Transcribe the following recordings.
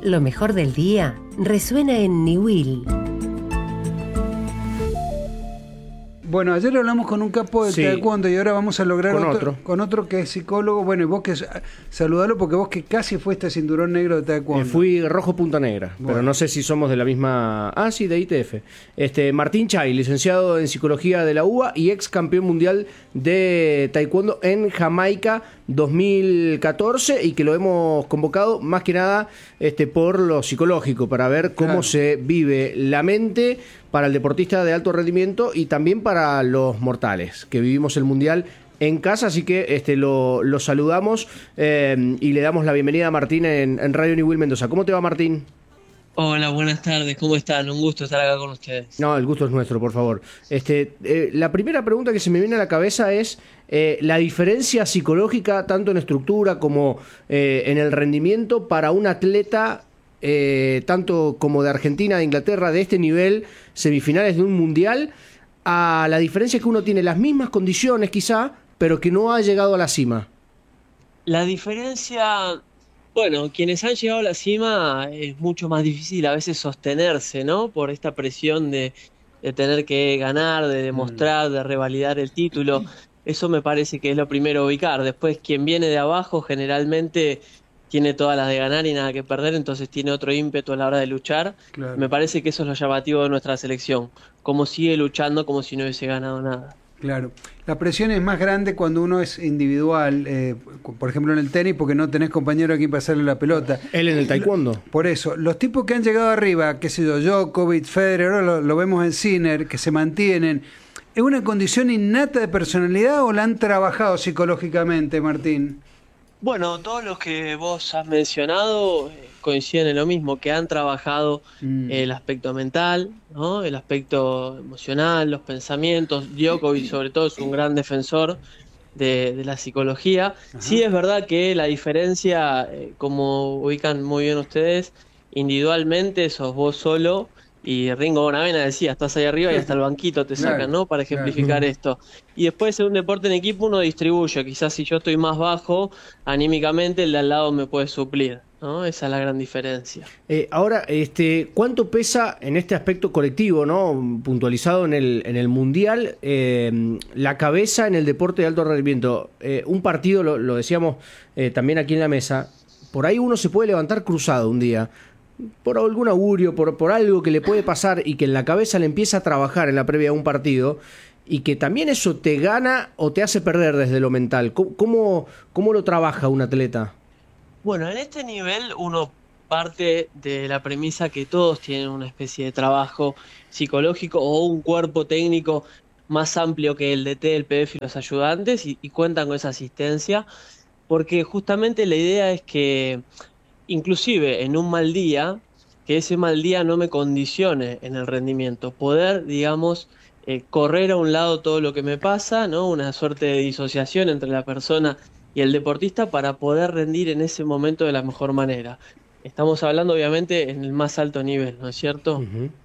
Lo mejor del día resuena en Niwil. Bueno, ayer hablamos con un capo de taekwondo y ahora vamos a lograr con otro que es psicólogo. Bueno, y vos que saludalo porque vos que casi fuiste cinturón negro de taekwondo. Fui rojo punta negra, bueno, pero no sé si somos de la misma... Ah, sí, de ITF. Martín Chay, licenciado en psicología de la UBA y ex campeón mundial de taekwondo en Jamaica 2014, y que lo hemos convocado más que nada por lo psicológico, para ver cómo se vive la mente para el deportista de alto rendimiento y también para los mortales que vivimos el mundial en casa. Así que lo saludamos y le damos la bienvenida a Martín en Radio Niwil Mendoza. ¿Cómo te va, Martín? Hola, buenas tardes, ¿cómo están? Un gusto estar acá con ustedes. No, el gusto es nuestro, por favor. La primera pregunta que se me viene a la cabeza es la diferencia psicológica, tanto en estructura como en el rendimiento, para un atleta tanto como de Argentina, de Inglaterra, de este nivel, semifinales de un mundial, a la diferencia que uno tiene las mismas condiciones quizá, pero que no ha llegado a la cima. La diferencia... Bueno, quienes han llegado a la cima es mucho más difícil a veces sostenerse, ¿no? Por esta presión de tener que ganar, de demostrar, de revalidar el título. Eso me parece que es lo primero a ubicar. Después, quien viene de abajo generalmente tiene todas las de ganar y nada que perder, entonces tiene otro ímpetu a la hora de luchar. Claro. Me parece que eso es lo llamativo de nuestra selección. Cómo sigue luchando como si no hubiese ganado nada. Claro. La presión es más grande cuando uno es individual, por ejemplo en el tenis, porque no tenés compañero a quien pasarle la pelota. Él en el taekwondo. Por eso, los tipos que han llegado arriba, qué sé yo, Djokovic, Federer, ahora lo vemos en Sinner, que se mantienen, ¿es una condición innata de personalidad o la han trabajado psicológicamente, Martín? Bueno, todos los que vos has mencionado coinciden en lo mismo, que han trabajado el aspecto mental, ¿no? El aspecto emocional, los pensamientos. Djokovic sobre todo es un gran defensor de la psicología. Ajá. Sí es verdad que la diferencia, como ubican muy bien ustedes, individualmente sos vos solo, y Ringo Bonavena decía, estás ahí arriba y hasta el banquito te sacan, ¿no? Para ejemplificar esto. Y después en un deporte en equipo uno distribuye, quizás si yo estoy más bajo, anímicamente el de al lado me puede suplir, ¿no? Esa es la gran diferencia. Ahora, ¿cuánto pesa en este aspecto colectivo, ¿no? Puntualizado en el Mundial, la cabeza en el deporte de alto rendimiento? Un partido, lo decíamos también aquí en la mesa, por ahí uno se puede levantar cruzado un día, por algún augurio, por algo que le puede pasar y que en la cabeza le empieza a trabajar en la previa de un partido, y que también eso te gana o te hace perder desde lo mental. ¿Cómo lo trabaja un atleta? Bueno, en este nivel uno parte de la premisa que todos tienen una especie de trabajo psicológico o un cuerpo técnico más amplio que el DT, el PF y los ayudantes, y cuentan con esa asistencia, porque justamente la idea es que inclusive en un mal día, que ese mal día no me condicione en el rendimiento, poder, digamos, correr a un lado todo lo que me pasa, ¿no? Una suerte de disociación entre la persona y el deportista para poder rendir en ese momento de la mejor manera. Estamos hablando obviamente en el más alto nivel, ¿no es cierto?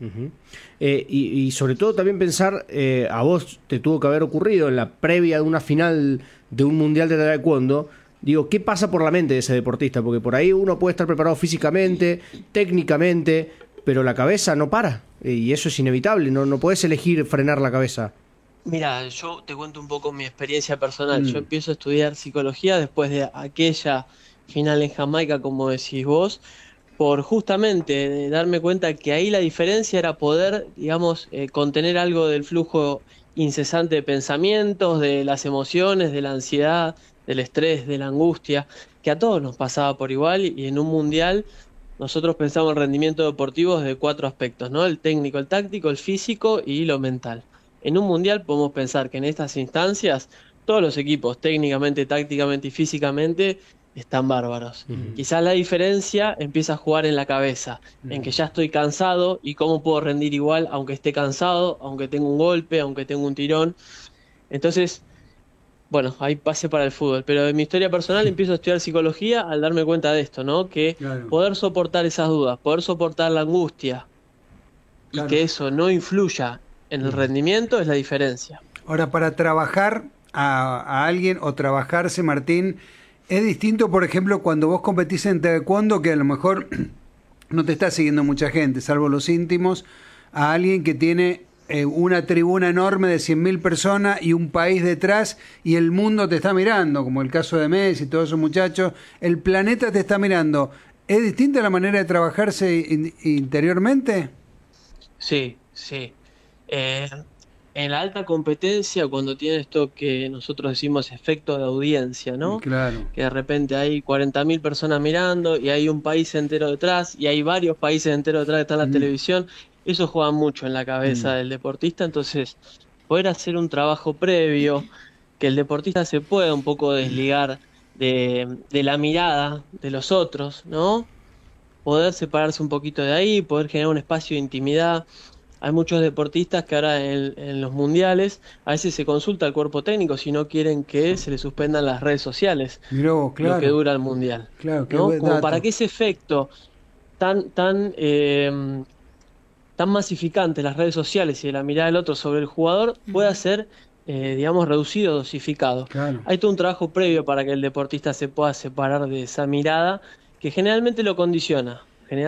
Y sobre todo también pensar, a vos te tuvo que haber ocurrido en la previa de una final de un mundial de taekwondo. Digo, ¿qué pasa por la mente de ese deportista? Porque por ahí uno puede estar preparado físicamente, técnicamente, pero la cabeza no para. Y eso es inevitable, no podés elegir frenar la cabeza. Mira, yo te cuento un poco mi experiencia personal. Yo empiezo a estudiar psicología después de aquella final en Jamaica, como decís vos, por justamente darme cuenta que ahí la diferencia era poder, digamos, contener algo del flujo incesante de pensamientos, de las emociones, de la ansiedad, del estrés, de la angustia, que a todos nos pasaba por igual, y en un mundial nosotros pensamos en rendimiento deportivo desde 4 aspectos, ¿no? El técnico, el táctico, el físico y lo mental. En un mundial podemos pensar que en estas instancias todos los equipos técnicamente, tácticamente y físicamente están bárbaros. Quizás la diferencia empieza a jugar en la cabeza, en que ya estoy cansado y cómo puedo rendir igual aunque esté cansado, aunque tenga un golpe, aunque tenga un tirón. Entonces, bueno, ahí pasé para el fútbol, pero en mi historia personal empiezo a estudiar psicología al darme cuenta de esto, ¿no? Que poder soportar esas dudas, poder soportar la angustia y que eso no influya en el rendimiento es la diferencia. Ahora, para trabajar a alguien o trabajarse, Martín, es distinto, por ejemplo, cuando vos competís en taekwondo, que a lo mejor no te está siguiendo mucha gente, salvo los íntimos, a alguien que tiene una tribuna enorme de 100.000 personas y un país detrás y el mundo te está mirando, como el caso de Messi y todos esos muchachos, el planeta te está mirando. ¿Es distinta la manera de trabajarse interiormente? Sí, sí. En la alta competencia, cuando tiene esto que nosotros decimos efecto de audiencia, ¿no? Claro. Que de repente hay 40.000 personas mirando y hay un país entero detrás y hay varios países enteros detrás que están en la televisión, eso juega mucho en la cabeza del deportista. Entonces, poder hacer un trabajo previo, que el deportista se pueda un poco desligar de la mirada de los otros, ¿no? Poder separarse un poquito de ahí, poder generar un espacio de intimidad. Hay muchos deportistas que ahora en los mundiales a veces se consulta al cuerpo técnico si no quieren que se les suspendan las redes sociales. Mirá vos, claro. Lo que dura el mundial. Claro, qué ¿no? buen Como dato. para que ese efecto tan masificante de las redes sociales y de la mirada del otro sobre el jugador pueda ser, digamos, reducido, dosificado. Claro. Hay todo un trabajo previo para que el deportista se pueda separar de esa mirada que generalmente lo condiciona.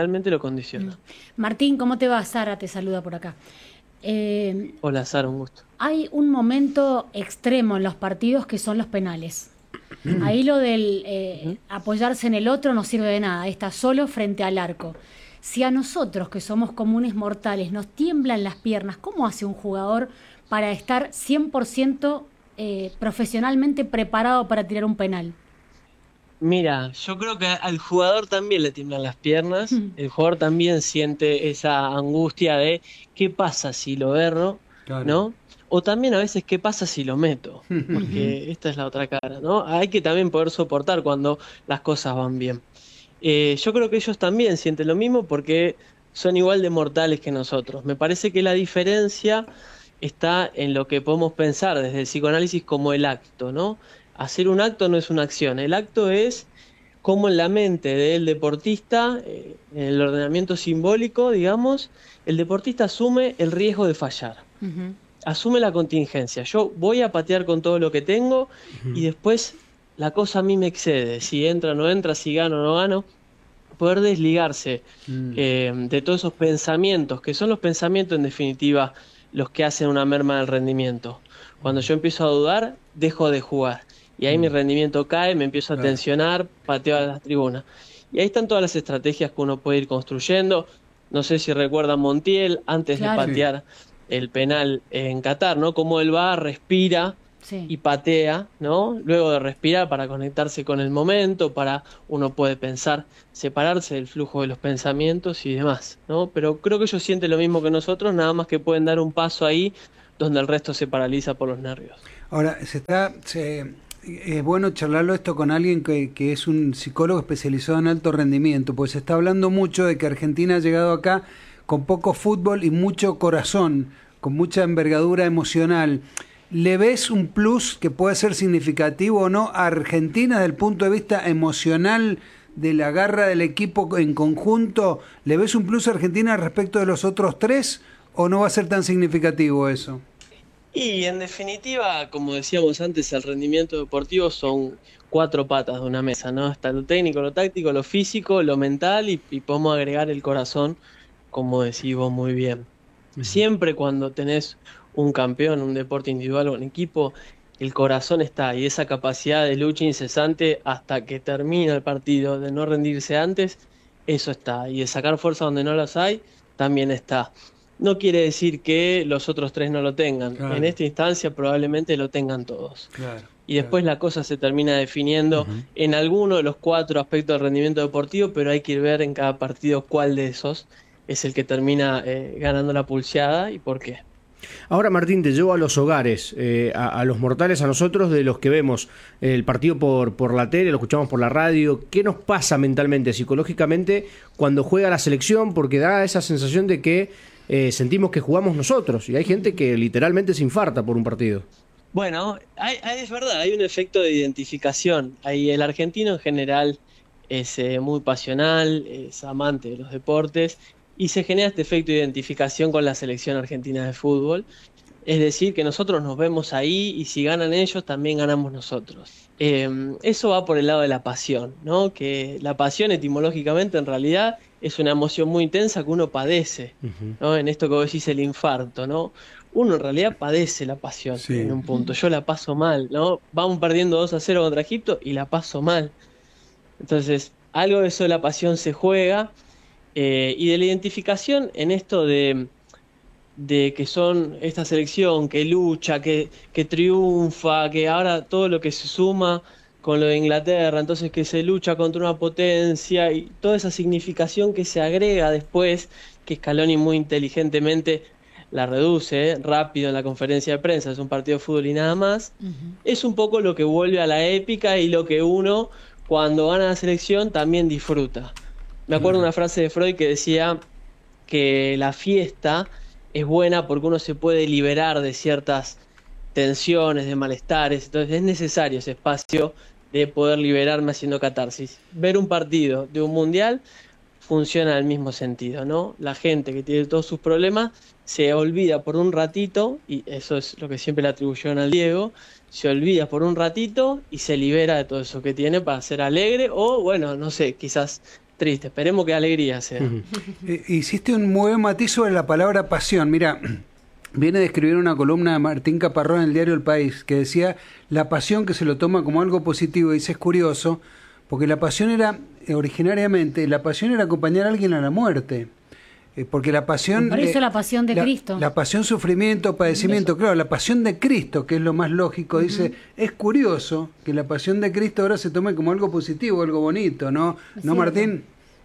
Martín, ¿cómo te va? Sara te saluda por acá. Hola, Sara, un gusto. Hay un momento extremo en los partidos que son los penales. Ahí lo del apoyarse en el otro no sirve de nada, está solo frente al arco. Si a nosotros, que somos comunes mortales, nos tiemblan las piernas, ¿cómo hace un jugador para estar 100% profesionalmente preparado para tirar un penal? Mira, yo creo que al jugador también le tiemblan las piernas, el jugador también siente esa angustia de qué pasa si lo erro, Claro. ¿no? O también a veces qué pasa si lo meto, porque esta es la otra cara, ¿no? Hay que también poder soportar cuando las cosas van bien. Yo creo que ellos también sienten lo mismo porque son igual de mortales que nosotros. Me parece que la diferencia está en lo que podemos pensar desde el psicoanálisis como el acto, ¿no? Hacer un acto no es una acción, el acto es cómo en la mente del deportista, en el ordenamiento simbólico, digamos, el deportista asume el riesgo de fallar, asume la contingencia. Yo voy a patear con todo lo que tengo y después la cosa a mí me excede, si entra o no entra, si gano o no gano. Poder desligarse de todos esos pensamientos, que son los pensamientos en definitiva los que hacen una merma del rendimiento. Cuando yo empiezo a dudar, dejo de jugar. Y ahí mi rendimiento cae, me empiezo a tensionar, pateo a las tribunas. Y ahí están todas las estrategias que uno puede ir construyendo. No sé si recuerdan Montiel, antes de patear el penal en Qatar, ¿no? Cómo él va, respira y patea, ¿no? Luego de respirar para conectarse con el momento, uno puede pensar, separarse del flujo de los pensamientos y demás, ¿no? Pero creo que ellos sienten lo mismo que nosotros, nada más que pueden dar un paso ahí donde el resto se paraliza por los nervios. Ahora, es bueno charlarlo esto con alguien que es un psicólogo especializado en alto rendimiento, pues se está hablando mucho de que Argentina ha llegado acá con poco fútbol y mucho corazón, con mucha envergadura emocional. ¿Le ves un plus que puede ser significativo o no a Argentina desde el punto de vista emocional, de la garra del equipo en conjunto? ¿Le ves un plus a Argentina respecto de los otros tres o no va a ser tan significativo eso? Y en definitiva, como decíamos antes, el rendimiento deportivo son 4 patas de una mesa, ¿no? Está lo técnico, lo táctico, lo físico, lo mental y podemos agregar el corazón, como decís vos muy bien. Siempre cuando tenés un campeón, un deporte individual o un equipo, el corazón está y esa capacidad de lucha incesante hasta que termina el partido, de no rendirse antes, eso está. Y de sacar fuerza donde no las hay, también está. No quiere decir que los otros 3 no lo tengan. Claro. En esta instancia probablemente lo tengan todos. Claro, y después la cosa se termina definiendo en alguno de los 4 aspectos del rendimiento deportivo, pero hay que ver en cada partido cuál de esos es el que termina ganando la pulseada y por qué. Ahora, Martín, te llevo a los hogares, a los mortales, a nosotros, de los que vemos el partido por la tele, lo escuchamos por la radio. ¿Qué nos pasa mentalmente, psicológicamente, cuando juega la selección? Porque da esa sensación de que sentimos que jugamos nosotros, y hay gente que literalmente se infarta por un partido. Bueno, es verdad, hay un efecto de identificación. El argentino en general es muy pasional, es amante de los deportes, y se genera este efecto de identificación con la selección argentina de fútbol. Es decir, que nosotros nos vemos ahí y si ganan ellos, también ganamos nosotros. Eso va por el lado de la pasión, ¿no? Que la pasión etimológicamente en realidad es una emoción muy intensa que uno padece, ¿no? En esto que vos decís, el infarto, ¿no? Uno en realidad padece la pasión en un punto. Yo la paso mal, ¿no? Vamos perdiendo 2-0 contra Egipto y la paso mal. Entonces, algo de eso de la pasión se juega. Y de la identificación en esto de que son esta selección que lucha, que triunfa, que ahora todo lo que se suma con lo de Inglaterra, entonces que se lucha contra una potencia y toda esa significación que se agrega después, que Scaloni muy inteligentemente la reduce rápido en la conferencia de prensa, es un partido de fútbol y nada más, es un poco lo que vuelve a la épica y lo que uno cuando gana la selección también disfruta. Me acuerdo una frase de Freud que decía que la fiesta es buena porque uno se puede liberar de ciertas tensiones, de malestares, entonces es necesario ese espacio de poder liberarme haciendo catarsis. Ver un partido de un mundial funciona en el mismo sentido, ¿no? La gente que tiene todos sus problemas se olvida por un ratito, y eso es lo que siempre le atribuyeron al Diego, se olvida por un ratito y se libera de todo eso que tiene para ser alegre o, bueno, no sé, quizás triste. Esperemos que alegría sea. Hiciste un muy buen matiz sobre la palabra pasión. Mira, viene de escribir una columna de Martín Caparrós en el diario El País, que decía la pasión que se lo toma como algo positivo. Y dice, es curioso, porque la pasión era, originariamente, la pasión era acompañar a alguien a la muerte. Porque la pasión... Por eso la pasión de Cristo. La pasión, sufrimiento, padecimiento, claro, la pasión de Cristo, que es lo más lógico, dice, es curioso que la pasión de Cristo ahora se tome como algo positivo, algo bonito, ¿no? ¿No, Martín?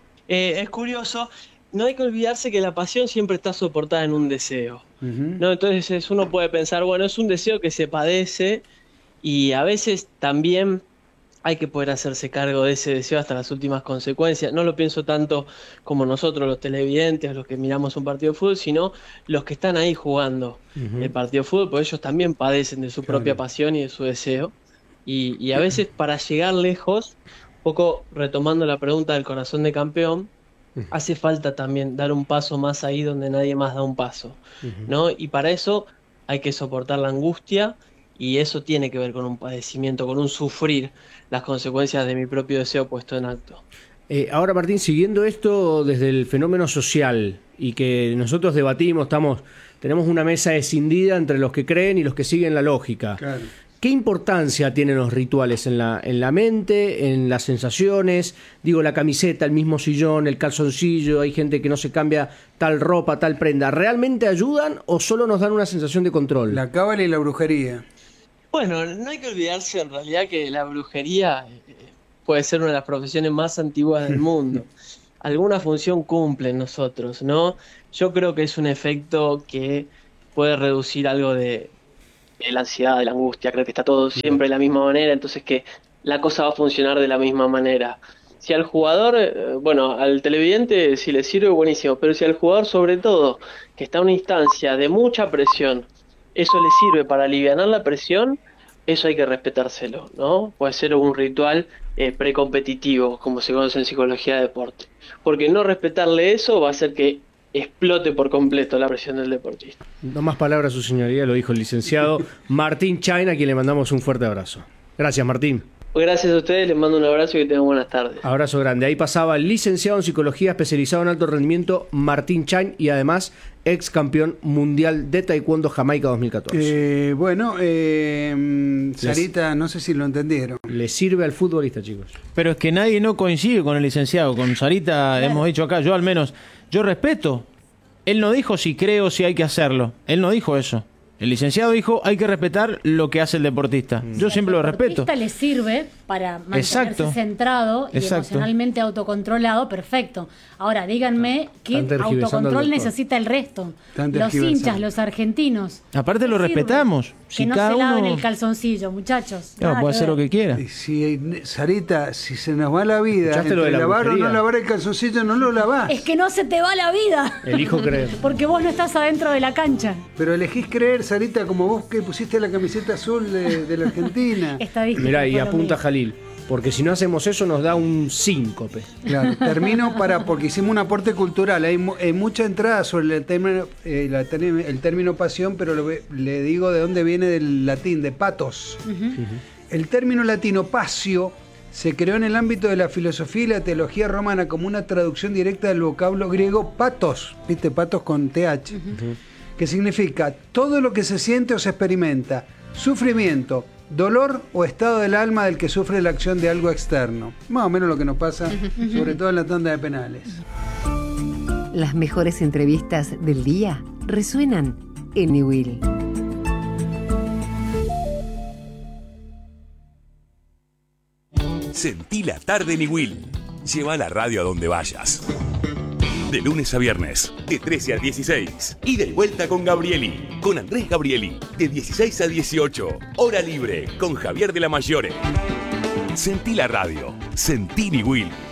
Es curioso, no hay que olvidarse que la pasión siempre está soportada en un deseo, ¿no? Entonces uno puede pensar, bueno, es un deseo que se padece y a veces también hay que poder hacerse cargo de ese deseo hasta las últimas consecuencias. No lo pienso tanto como nosotros, los televidentes, los que miramos un partido de fútbol, sino los que están ahí jugando el partido de fútbol, porque ellos también padecen de su propia pasión y de su deseo. Y a veces para llegar lejos, un poco retomando la pregunta del corazón de campeón, hace falta también dar un paso más ahí donde nadie más da un paso, ¿no? Y para eso hay que soportar la angustia. Y eso tiene que ver con un padecimiento, con un sufrir las consecuencias de mi propio deseo puesto en acto. Ahora, Martín, siguiendo esto desde el fenómeno social y que nosotros debatimos, tenemos una mesa escindida entre los que creen y los que siguen la lógica. Claro. ¿Qué importancia tienen los rituales en la mente, en las sensaciones? Digo, la camiseta, el mismo sillón, el calzoncillo, hay gente que no se cambia tal ropa, tal prenda. ¿Realmente ayudan o solo nos dan una sensación de control? La cábala y la brujería. Bueno, no hay que olvidarse en realidad que la brujería puede ser una de las profesiones más antiguas del mundo. Alguna función cumple en nosotros, ¿no? Yo creo que es un efecto que puede reducir algo de la ansiedad, de la angustia. Creo que está todo siempre de la misma manera, entonces que la cosa va a funcionar de la misma manera. Si al jugador, bueno, al televidente si le sirve, buenísimo, pero si al jugador sobre todo, que está en una instancia de mucha presión, eso le sirve para aliviar la presión, eso hay que respetárselo, ¿no? Puede ser un ritual precompetitivo, como se conoce en psicología de deporte. Porque no respetarle eso va a hacer que explote por completo la presión del deportista. No más palabras, su señoría, lo dijo el licenciado Martín Chain, a quien le mandamos un fuerte abrazo. Gracias, Martín. Gracias a ustedes, les mando un abrazo y que tengan buenas tardes. Abrazo grande. Ahí pasaba el licenciado en psicología especializado en alto rendimiento Martín Chain y además ex campeón mundial de taekwondo Jamaica 2014. Sarita, no sé si lo entendieron. Le sirve al futbolista, chicos. Pero es que nadie no coincide con el licenciado. Con Sarita hemos dicho acá, yo al menos, yo respeto. Él no dijo si creo, si hay que hacerlo. Él no dijo eso. El licenciado dijo, hay que respetar lo que hace el deportista. Yo siempre lo respeto. Al deportista le sirve para mantenerse centrado y emocionalmente autocontrolado, perfecto. Ahora, díganme qué autocontrol necesita el resto. Los hinchas, los argentinos. Aparte lo respetamos. Que no se laven el calzoncillo, muchachos. No, puede hacer lo que quiera. Sarita, si se nos va la vida, entre lavar o no lavar el calzoncillo, no lo lavás. Es que no se te va la vida. Elijo creer. Porque vos no estás adentro de la cancha. Pero elegís creer, Sarita, como vos que pusiste la camiseta azul de la Argentina. Mirá, y apunta Jalil. porque si no hacemos eso nos da un síncope. Claro, termino porque hicimos un aporte cultural. Hay mucha entrada sobre el término pasión, pero le digo de dónde viene del latín, de pathos. El término latino pasio se creó en el ámbito de la filosofía y la teología romana como una traducción directa del vocablo griego pathos, ¿viste? Pathos con TH, que significa todo lo que se siente o se experimenta, sufrimiento, dolor o estado del alma del que sufre la acción de algo externo. Más o menos lo que nos pasa, sobre todo en la tanda de penales. Las mejores entrevistas del día resuenan en Newell. Sentí la tarde Newell. Lleva la radio a donde vayas. De lunes a viernes, de 13 a 16. Y de vuelta con Gabrieli, con Andrés Gabrieli, de 16 a 18. Hora libre, con Javier de la Maggiore. Sentí la radio. Sentí Newell.